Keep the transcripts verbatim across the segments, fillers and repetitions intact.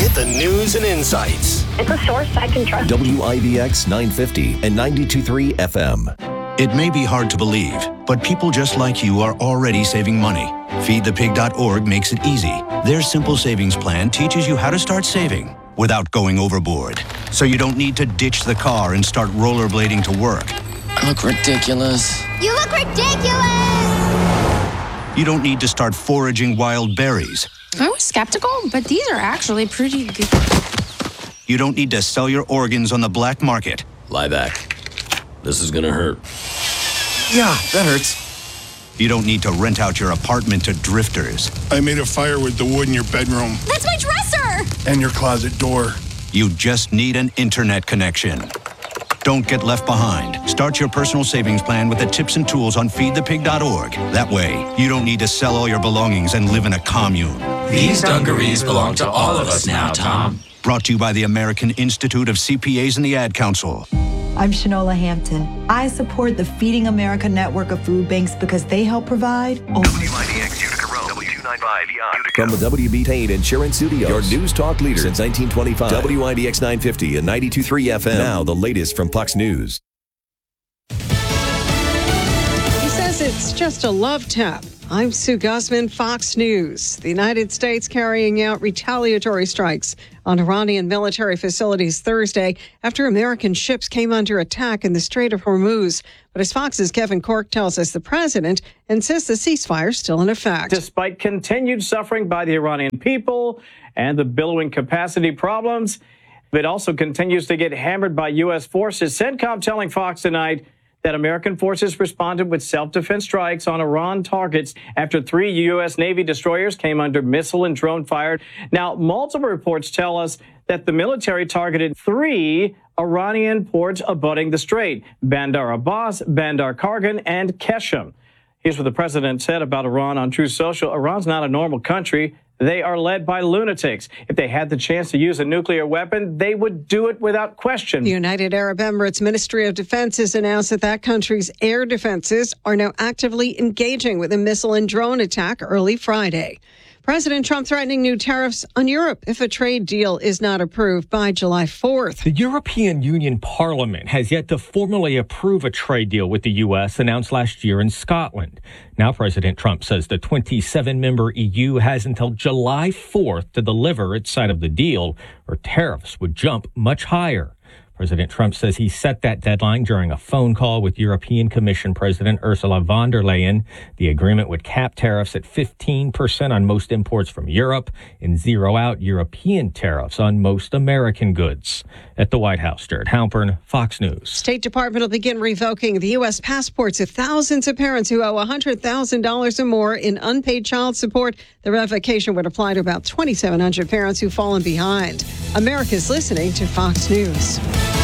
Get the news and insights. It's a source I can trust. W I B X nine fifty and ninety-two point three F M. It may be hard to believe, but people just like you are already saving money. feed the pig dot org makes it easy. Their simple savings plan teaches you how to start saving without going overboard. So you don't need to ditch the car and start rollerblading to work. I look ridiculous. You look ridiculous! You don't need to start foraging wild berries. I was skeptical, but these are actually pretty good. You don't need to sell your organs on the black market. Lie back. This is gonna hurt. Yeah, that hurts. You don't need to rent out your apartment to drifters. I made a fire with the wood in your bedroom. That's my dresser! And your closet door. You just need an internet connection. Don't get left behind. Start your personal savings plan with the tips and tools on feed the pig dot org. That way, you don't need to sell all your belongings and live in a commune. These dungarees belong to all of us now, Tom. Brought to you by the American Institute of C P As and the Ad Council. I'm Shanola Hampton. I support the Feeding America network of food banks because they help provide... W I B X Utica Road, W two ninety-five Utica. From the W B Tain Insurance Studios, your news talk leader since nineteen twenty-five. W I B X nine fifty and ninety-two point three F M. Now the latest from Fox News. He says it's just a love tap. I'm Sue Guzman, Fox News. The United States carrying out retaliatory strikes on Iranian military facilities Thursday after American ships came under attack in the Strait of Hormuz. But as Fox's Kevin Corke tells us, the president insists the ceasefire is still in effect. Despite continued suffering by the Iranian people and the billowing capacity problems, it also continues to get hammered by U S forces. CENTCOM telling Fox tonight that American forces responded with self-defense strikes on Iran targets after three U S Navy destroyers came under missile and drone fire. Now, multiple reports tell us that the military targeted three Iranian ports abutting the strait: Bandar Abbas, Bandar Kargan, and Keshem. Here's what the president said about Iran on Truth Social. Iran's not a normal country. They are led by lunatics. If they had the chance to use a nuclear weapon, they would do it without question. The United Arab Emirates Ministry of Defense has announced that that country's air defenses are now actively engaging with a missile and drone attack early Friday. President Trump threatening new tariffs on Europe if a trade deal is not approved by July fourth. The European Union Parliament has yet to formally approve a trade deal with the U S announced last year in Scotland. Now President Trump says the twenty-seven member E U has until July fourth to deliver its side of the deal, or tariffs would jump much higher. President Trump says he set that deadline during a phone call with European Commission President Ursula von der Leyen. The agreement would cap tariffs at fifteen percent on most imports from Europe and zero out European tariffs on most American goods. At the White House, Jared Halpern, Fox News. State Department will begin revoking the U S passports of thousands of parents who owe one hundred thousand dollars or more in unpaid child support. The revocation would apply to about twenty-seven hundred parents who've fallen behind. America's listening to Fox News.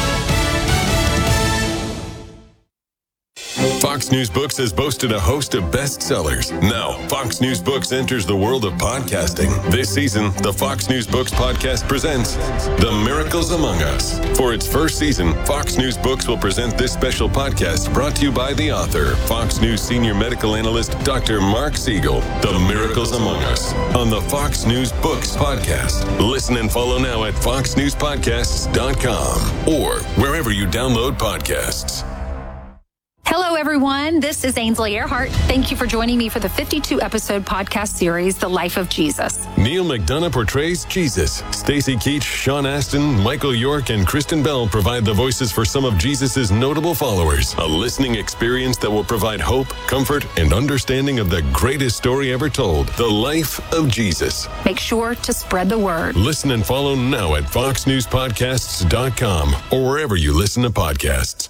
Fox News Books has boasted a host of bestsellers. Now, Fox News Books enters the world of podcasting. This season, the Fox News Books podcast presents The Miracles Among Us. For its first season, Fox News Books will present this special podcast brought to you by the author, Fox News senior medical analyst, Doctor Mark Siegel. The Miracles Among Us on the Fox News Books podcast. Listen and follow now at fox news podcasts dot com or wherever you download podcasts. Hello, everyone. This is Ainsley Earhart. Thank you for joining me for the fifty-two episode podcast series, The Life of Jesus. Neil McDonough portrays Jesus. Stacy Keach, Sean Astin, Michael York, and Kristen Bell provide the voices for some of Jesus' notable followers. A listening experience that will provide hope, comfort, and understanding of the greatest story ever told, The Life of Jesus. Make sure to spread the word. Listen and follow now at fox news podcasts dot com or wherever you listen to podcasts.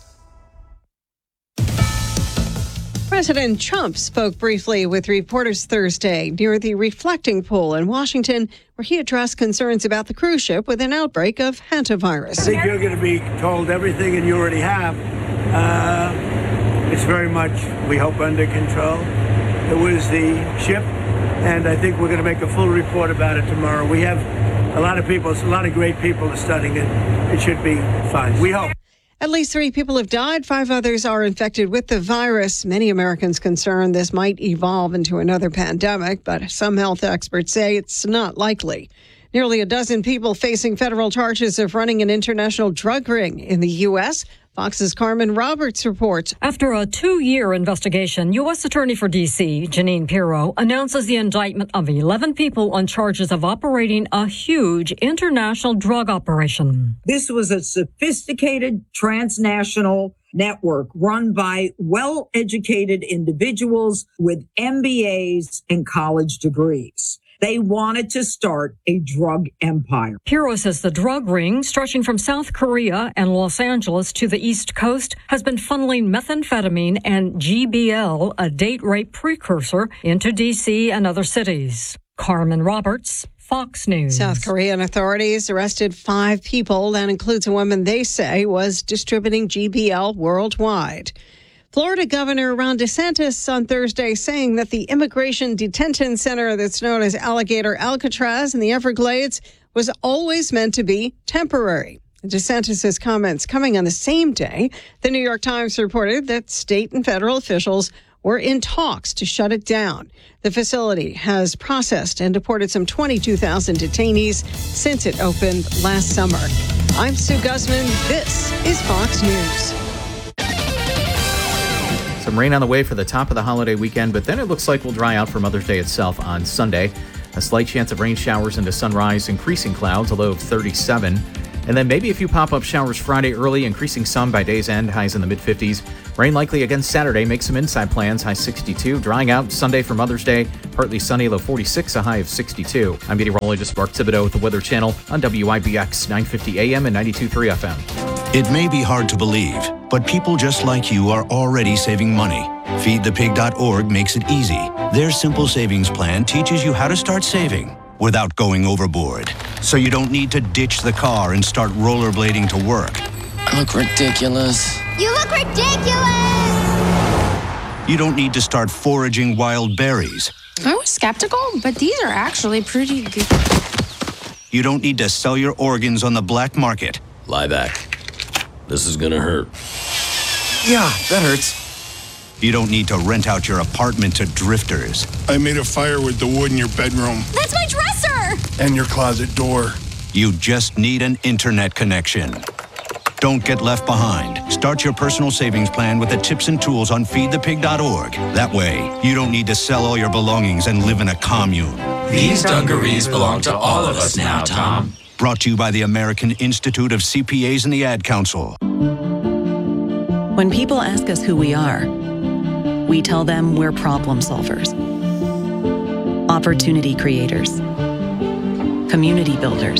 President Trump spoke briefly with reporters Thursday near the Reflecting Pool in Washington, where he addressed concerns about the cruise ship with an outbreak of hantavirus. I think you're going to be told everything, and you already have. Uh, it's very much, we hope, under control. It was the ship, and I think we're going to make a full report about it tomorrow. We have a lot of people, a lot of great people studying it. It should be fine. We hope. At least three people have died. Five others are infected with the virus. Many Americans concerned this might evolve into another pandemic, but some health experts say it's not likely. Nearly a dozen people facing federal charges of running an international drug ring in the U S. Fox's Carmen Roberts reports. After a two-year investigation, U S. Attorney for D C, Jeanine Pirro, announces the indictment of eleven people on charges of operating a huge international drug operation. This was a sophisticated transnational network run by well-educated individuals with M B As and college degrees. They wanted to start a drug empire. Pirro says the drug ring, stretching from South Korea and Los Angeles to the East Coast, has been funneling methamphetamine and G B L, a date rape precursor, into D C and other cities. Carmen Roberts, Fox News. South Korean authorities arrested five people. That includes a woman they say was distributing G B L worldwide. Florida Governor Ron DeSantis on Thursday saying that the immigration detention center that's known as Alligator Alcatraz in the Everglades was always meant to be temporary. DeSantis' comments coming on the same day the New York Times reported that state and federal officials were in talks to shut it down. The facility has processed and deported some twenty-two thousand detainees since it opened last summer. I'm Sue Guzman. This is Fox News. Some rain on the way for the top of the holiday weekend, but then it looks like we'll dry out for Mother's Day itself on Sunday. A slight chance of rain showers into sunrise, increasing clouds, a low of thirty-seven. And then maybe a few pop-up showers Friday early, increasing some by day's end, highs in the mid-fifties. Rain likely again Saturday, make some inside plans, high sixty-two. Drying out Sunday for Mother's Day, partly sunny, low forty-six, a high of sixty-two. I'm meteorologist Mark Thibodeau with the Weather Channel on W I B X nine fifty A M and ninety-two point three F M. It may be hard to believe, but people just like you are already saving money. feed the pig dot org makes it easy. Their simple savings plan teaches you how to start saving without going overboard. So you don't need to ditch the car and start rollerblading to work. I look ridiculous. You look ridiculous! You don't need to start foraging wild berries. I was skeptical, but these are actually pretty good. You don't need to sell your organs on the black market. Lie back. This is gonna hurt. Yeah, that hurts. You don't need to rent out your apartment to drifters. I made a fire with the wood in your bedroom. That's my dresser! And your closet door. You just need an internet connection. Don't get left behind. Start your personal savings plan with the tips and tools on feed the pig dot org. That way, you don't need to sell all your belongings and live in a commune. These dungarees belong to all of us now, Tom. Brought to you by the American Institute of C P As and the Ad Council. When people ask us who we are, we tell them we're problem solvers, opportunity creators, community builders,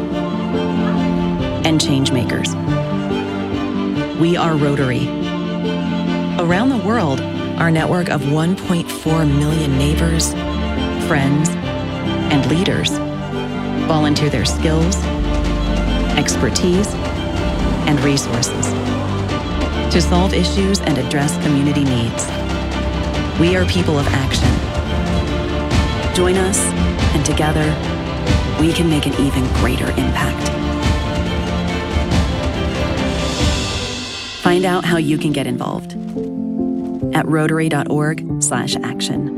and change makers. We are Rotary. Around the world, our network of one point four million neighbors, friends, and leaders volunteer their skills, expertise, and resources to solve issues and address community needs. We are people of action. Join us, and together, we can make an even greater impact. Find out how you can get involved at rotary dot org slash action.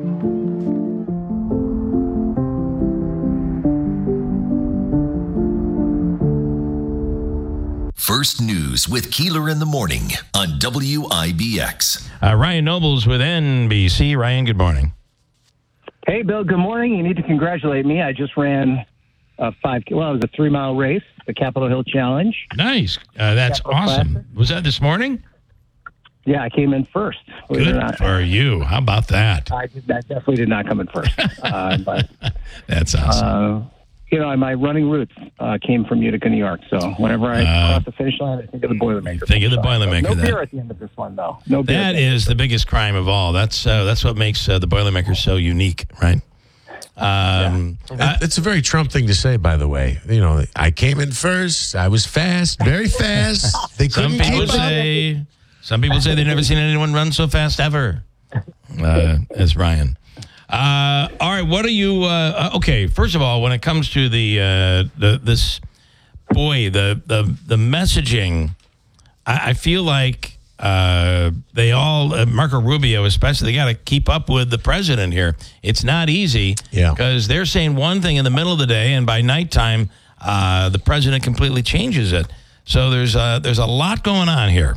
First News with Keeler in the Morning on W I B X. Uh, Ryan Nobles with N B C. Ryan, good morning. Hey, Bill, good morning. You need to congratulate me. I just ran a five, well, it was a three-mile race, the Capitol Hill Challenge. Nice. Uh, that's Capitol awesome. Classic. Was that this morning? Yeah, I came in first. Good for you. How about that? I, did, I definitely did not come in first. uh, but, that's awesome. Uh, you know, my running roots uh, came from Utica, New York. So whenever I uh, cross the finish line, I think of the Boilermaker. Think of the Boilermaker. So no that. beer at the end of this one, though. No beer. That is the biggest crime of all. That's uh, that's what makes uh, the Boilermaker so unique, right? Um, yeah. uh, it's a very Trump thing to say, by the way. You know, I came in first. I was fast, very fast. They some people say, up. some people say they've never seen anyone run so fast ever. Uh, as Ryan. Uh, all right, what are you? Uh, okay, first of all, when it comes to the uh, the this boy, the the the messaging, I, I feel like uh, they all, uh, Marco Rubio especially, they got to keep up with the president here. It's not easy because they're saying one thing in the middle of the day, and by nighttime, uh, the president completely changes it. So there's a, there's a lot going on here.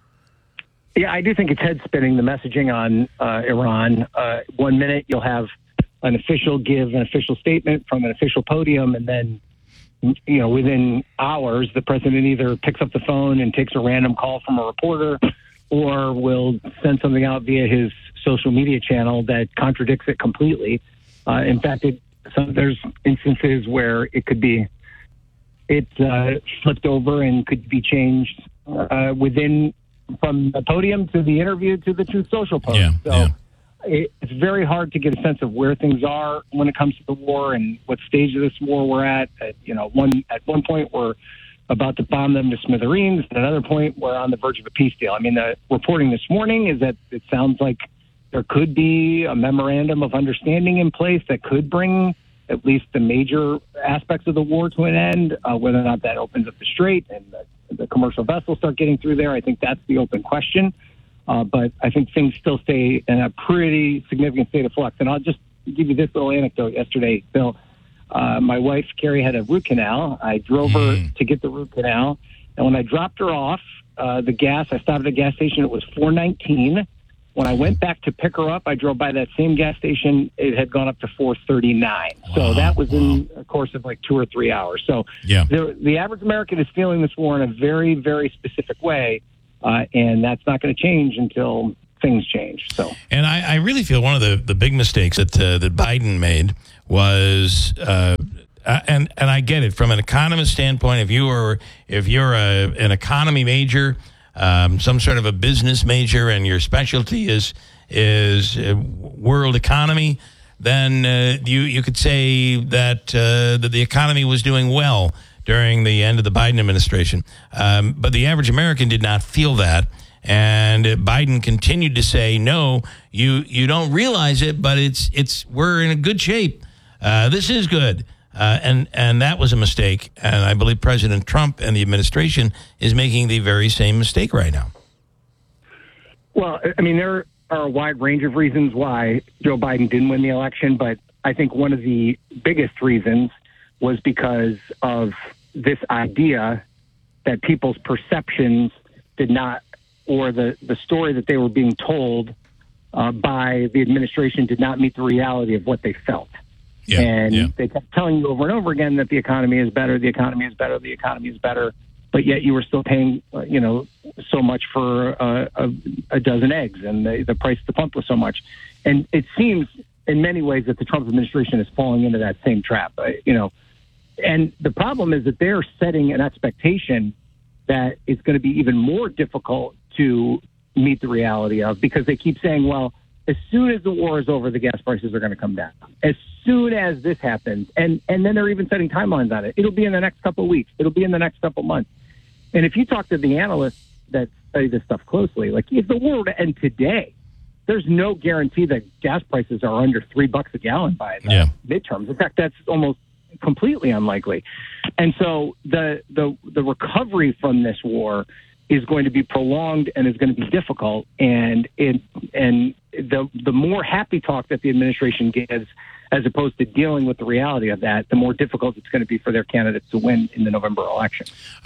Yeah, I do think it's head spinning, the messaging on uh, Iran. Uh, one minute you'll have an official give an official statement from an official podium, and then, you know, within hours, the president either picks up the phone and takes a random call from a reporter, or will send something out via his social media channel that contradicts it completely. Uh, in fact, it, some, there's instances where it could be it uh, flipped over and could be changed uh, within from the podium to the interview to the Truth Social post. Yeah, so yeah. It, it's very hard to get a sense of where things are when it comes to the war and what stage of this war we're at. At you know, one at one point we're about to bomb them to smithereens. At another point, we're on the verge of a peace deal. I mean, the reporting this morning is that it sounds like there could be a memorandum of understanding in place that could bring at least the major aspects of the war to an end. Uh, whether or not that opens up the strait and the, the commercial vessels start getting through there, I think that's the open question. Uh, but I think things still stay in a pretty significant state of flux. And I'll just give you this little anecdote. Yesterday, Bill, uh, my wife, Carrie, had a root canal. I drove her to get the root canal. And when I dropped her off, uh, the gas, I stopped at a gas station. It was four nineteen. When I went back to pick her up, I drove by that same gas station. It had gone up to four thirty-nine. Wow. So that was in a course of like two or three hours. So yeah. the, the average American is feeling this war in a very, very specific way. Uh, and that's not going to change until things change. So, and I, I really feel one of the, the big mistakes that uh, that Biden made was, uh, and and I get it from an economist standpoint. If you are if you're a, an economy major, um, some sort of a business major, and your specialty is is uh, world economy, then uh, you you could say that uh, that the economy was doing well during the end of the Biden administration. Um, but the average American did not feel that. And Biden continued to say, no, you you don't realize it, but it's it's we're in a good shape. Uh, this is good. Uh, and, and that was a mistake. And I believe President Trump and the administration is making the very same mistake right now. Well, I mean, there are a wide range of reasons why Joe Biden didn't win the election, but I think one of the biggest reasons was because of this idea that people's perceptions did not, or the, the story that they were being told uh, by the administration did not meet the reality of what they felt. Yeah, and yeah. they kept telling you over and over again that the economy is better, the economy is better, the economy is better, but yet you were still paying, uh, you know, so much for uh, a, a dozen eggs, and the, the price at the pump was so much. And it seems in many ways that the Trump administration is falling into that same trap, uh, you know. And the problem is that they're setting an expectation that it's going to be even more difficult to meet the reality of, because they keep saying, well, as soon as the war is over, the gas prices are going to come down. As soon as this happens, and, and then they're even setting timelines on it. It'll be in the next couple of weeks. It'll be in the next couple of months. And if you talk to the analysts that study this stuff closely, like if the war were to end today, there's no guarantee that gas prices are under three bucks a gallon by the yeah. midterms. In fact, that's almost completely unlikely. And so the, the the recovery from this war is going to be prolonged and is going to be difficult. And it, and the the more happy talk that the administration gives, as opposed to dealing with the reality of that, the more difficult it's going to be for their candidates to win in the November election. Uh,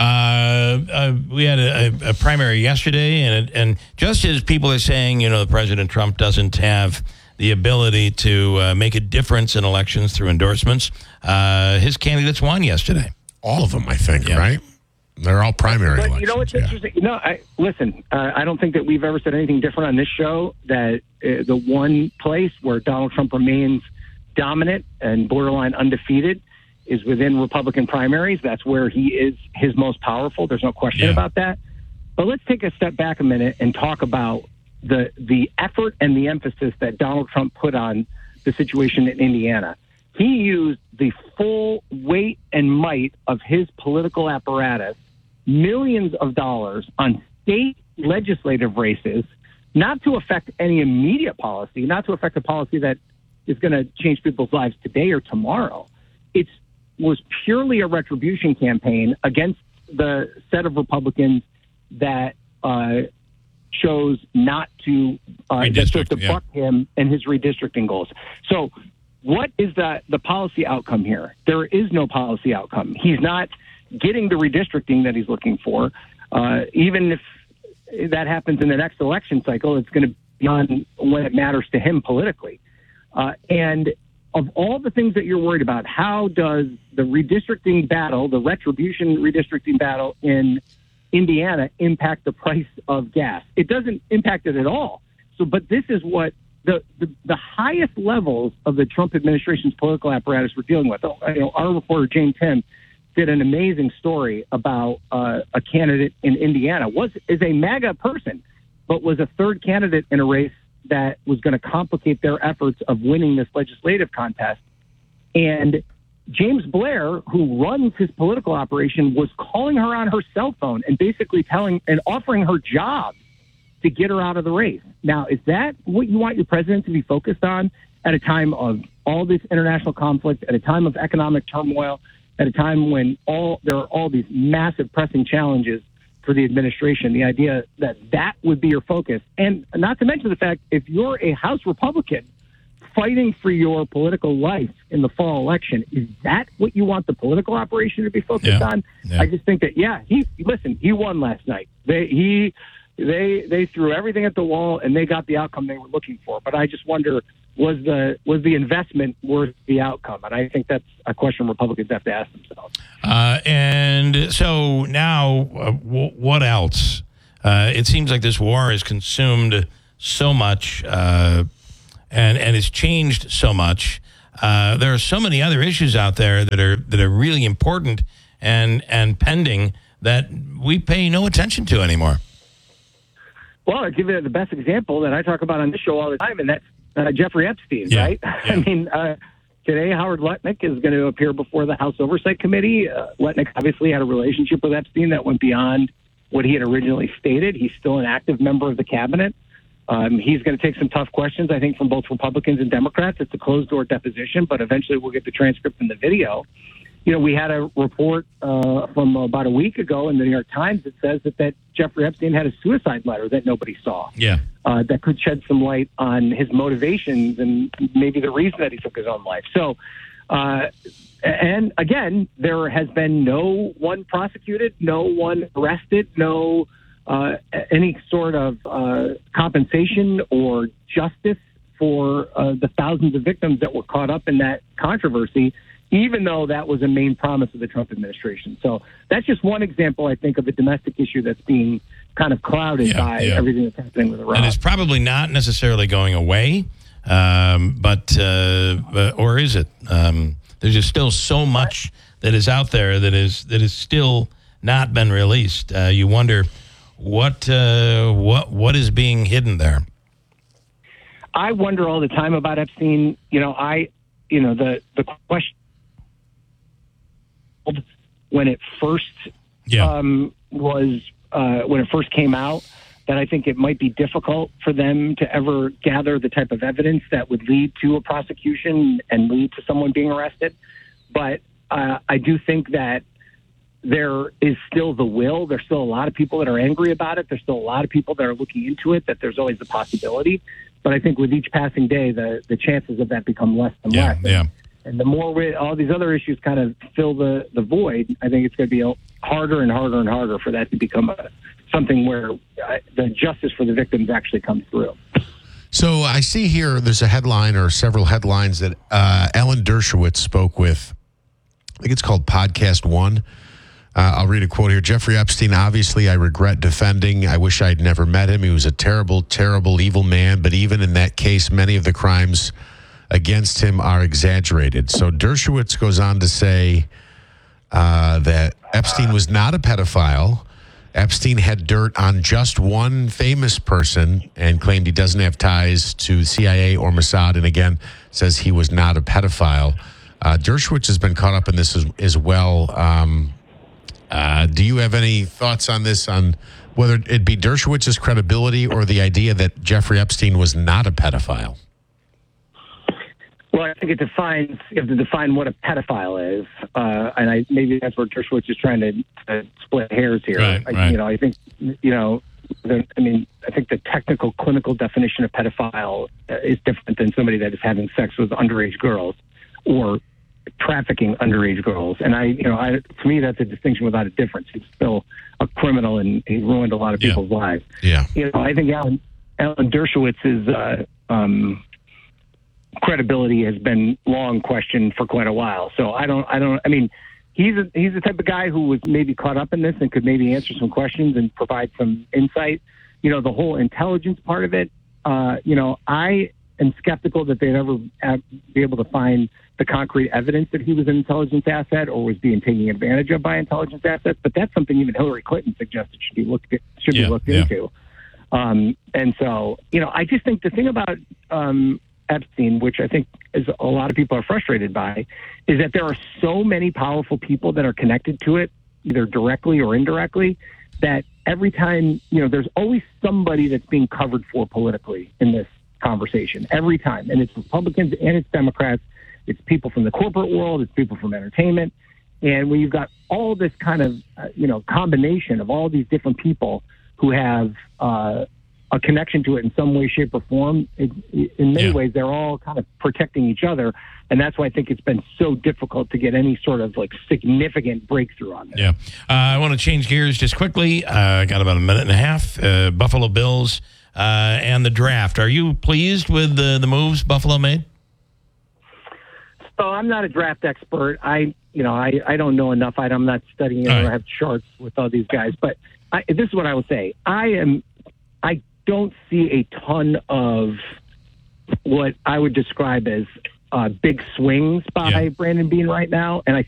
uh, we had a, a primary yesterday, and and just as people are saying, you know, President Trump doesn't have the ability to uh, make a difference in elections through endorsements, uh, his candidates won yesterday. All of them, I think, yeah. right? They're all primary but elections. You know what's yeah. interesting? No, I, listen, uh, I don't think that we've ever said anything different on this show, that uh, the one place where Donald Trump remains dominant and borderline undefeated is within Republican primaries. That's where he is his most powerful. There's no question yeah. about that. But let's take a step back a minute and talk about the the effort and the emphasis that Donald Trump put on the situation in Indiana. He used the full weight and might of his political apparatus, millions of dollars on state legislative races, not to affect any immediate policy, not to affect a policy that is going to change people's lives today or tomorrow. It was purely a retribution campaign against the set of Republicans that uh, chose not to uh, Redistrict, to yeah. buck him and his redistricting goals. So what is the, the policy outcome here? There is no policy outcome. He's not getting the redistricting that he's looking for. Uh, even if that happens in the next election cycle, it's going to be on when it matters to him politically. Uh, and of all the things that you're worried about, how does the redistricting battle, the retribution redistricting battle in Indiana impact the price of gas? It doesn't impact it at all. So, but this is what the, the, the highest levels of the Trump administration's political apparatus we're dealing with. You know, our reporter, Jane Tim, did an amazing story about uh, a candidate in Indiana, was is a MAGA person, but was a third candidate in a race that was going to complicate their efforts of winning this legislative contest. And James Blair, who runs his political operation, was calling her on her cell phone and basically telling and offering her job to get her out of the race. Now, is that what you want your president to be focused on at a time of all this international conflict, at a time of economic turmoil, at a time when all there are all these massive pressing challenges for the administration? The idea that that would be your focus, and not to mention the fact, if you're a House Republican fighting for your political life in the fall election, is that what you want the political operation to be focused Yeah. on? Yeah. I just think that, yeah, he listen, he won last night. They he they they threw everything at the wall and they got the outcome they were looking for. But I just wonder, was the was the investment worth the outcome? And I think that's a question Republicans have to ask themselves. Uh, and so now, uh, w- what else? Uh, it seems like this war has consumed so much uh, and and it's changed so much. Uh, there are so many other issues out there that are that are really important and and pending that we pay no attention to anymore. Well, I'll give you the best example that I talk about on this show all the time, and that's uh, Jeffrey Epstein, Yeah. right? I mean, uh, today Howard Lutnick is going to appear before the House Oversight Committee. Uh, Lutnick obviously had a relationship with Epstein that went beyond what he had originally stated. He's still an active member of the cabinet. Um, he's going to take some tough questions, I think, from both Republicans and Democrats. It's a closed-door deposition, but eventually we'll get the transcript and the video. You know, we had a report uh, from about a week ago in the New York Times that says that, that Jeffrey Epstein had a suicide letter that nobody saw. Yeah. Uh, that could shed some light on his motivations and maybe the reason that he took his own life. So, uh, and again, there has been no one prosecuted, no one arrested, no uh, any sort of uh, compensation or justice for uh, the thousands of victims that were caught up in that controversy, even though that was a main promise of the Trump administration. So that's just one example, I think, of a domestic issue that's being kind of clouded Yeah, by yeah. everything that's happening with Iran. And it's probably not necessarily going away, um, but uh, uh, or is it? Um, there's just still so much that is out there that is that is still not been released. Uh, you wonder what uh, what what is being hidden there. I wonder all the time about Epstein. You know, I, you know, the the question when it first Yeah. um, was uh, when it first came out, that I think it might be difficult for them to ever gather the type of evidence that would lead to a prosecution and lead to someone being arrested. But uh, I do think that there is still the will. There's still a lot of people that are angry about it. There's still a lot of people that are looking into it, that there's always the possibility. But I think with each passing day, the, the chances of that become less and Yeah, less. yeah. And the more we, all these other issues kind of fill the, the void, I think it's going to be harder and harder and harder for that to become a, something where uh, the justice for the victims actually comes through. So I see here there's a headline or several headlines that uh, Alan Dershowitz spoke with. I think it's called Podcast One. Uh, I'll read a quote here. Jeffrey Epstein, obviously, I regret defending. I wish I'd never met him. He was a terrible, terrible, evil man. But even in that case, many of the crimes against him are exaggerated. So Dershowitz goes on to say uh, that Epstein was not a pedophile. Epstein had dirt on just one famous person and claimed he doesn't have ties to C I A or Mossad, and again says he was not a pedophile. Uh, Dershowitz has been caught up in this as, as well. Um, uh, do you have any thoughts on this, on whether it be Dershowitz's credibility or the idea that Jeffrey Epstein was not a pedophile? Well, I think it defines, you have to define what a pedophile is. Uh, and I maybe that's where Dershowitz is trying to, to split hairs here. Right, I, right. You know, I think, you know, I mean, I think the technical clinical definition of pedophile is different than somebody that is having sex with underage girls or trafficking underage girls. And I, you know, I, to me, that's a distinction without a difference. He's still a criminal and he ruined a lot of people's yeah. lives. Yeah. You know, I think Alan, Alan Dershowitz's uh, um, credibility has been long questioned for quite a while. So I don't, I don't, I mean, he's a, he's the type of guy who was maybe caught up in this and could maybe answer some questions and provide some insight. You know, the whole intelligence part of it, uh, you know, I am skeptical that they'd ever have, be able to find the concrete evidence that he was an intelligence asset or was being taken advantage of by intelligence assets. But that's something even Hillary Clinton suggested should be looked at, should yeah, be looked yeah. into. Um, and so, you know, I just think the thing about um, Epstein, which I think is a lot of people are frustrated by, is that there are so many powerful people that are connected to it, either directly or indirectly, that every time, you know, there's always somebody that's being covered for politically in this conversation, every time. And it's Republicans and it's Democrats. It's people from the corporate world. It's people from entertainment. And when you've got all this kind of, uh, you know, combination of all these different people who have uh, a connection to it in some way, shape, or form, it, in many yeah. ways, they're all kind of protecting each other. And that's why I think it's been so difficult to get any sort of like significant breakthrough on this. Yeah. Uh, I want to change gears just quickly. I uh, got about a minute and a half. Uh, Buffalo Bills uh, and the draft. Are you pleased with the, the moves Buffalo made? So I'm not a draft expert. I, you know, I, I don't know enough. I, I'm not studying it or right. have charts with all these guys. But I, this is what I will say. I am. I don't see a ton of what I would describe as uh, big swings by yeah. Brandon Beane right now, and I